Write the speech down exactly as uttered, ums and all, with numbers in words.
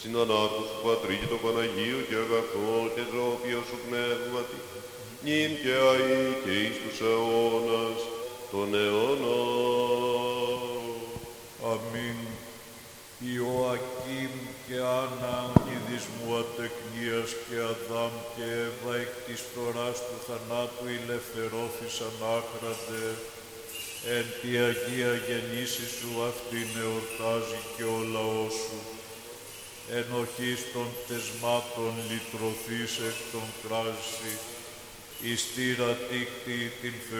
συνανάτου σου Πατρί και το Παναγίου και αγαθό και ζώπιο σου πνεύματι, νυν και αεί και εις τους αιώνας των αιώνων. Αμήν. Ιωακήμ και Άννα, είδης μου ατεκνίας και Αδάμ και Εύα εκ της φθοράς του θανάτου ηλευθερώθησαν άχραντε. Εν τη Αγία γεννήση σου αυτήν εορτάζει και ο λαός σου. Ενοχής των θεσμάτων λυτρωθείς εκ των κράση, εις τύρα τίκτη την